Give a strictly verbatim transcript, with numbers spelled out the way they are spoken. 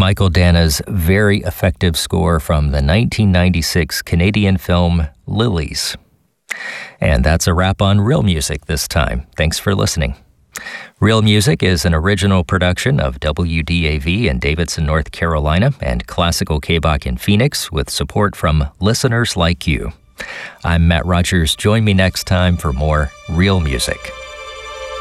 Michael Dana's very effective score from the nineteen ninety-six Canadian film Lilies. And that's a wrap on Real Music this time. Thanks for listening. Real Music is an original production of W D A V in Davidson, North Carolina, and Classical K B O C in Phoenix, with support from listeners like you. I'm Matt Rogers. Join me next time for more Real Music.